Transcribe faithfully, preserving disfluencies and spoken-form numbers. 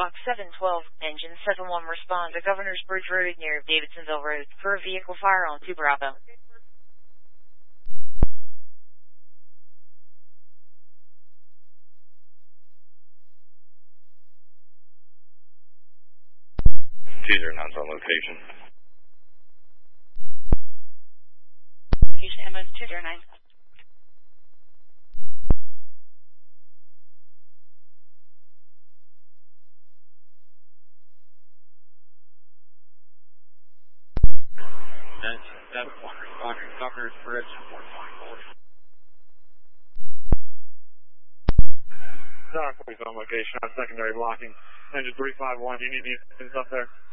Fox seven twelve, engine seven one, respond to Governor's Bridge Road near Davidsonville Road for a vehicle fire on two Bravo. two zero nine's on location. Location M O two zero nine. That's, that's Governor's Bridge. Star forty on location, on secondary blocking. Engine three five one, do you need any assistance up there?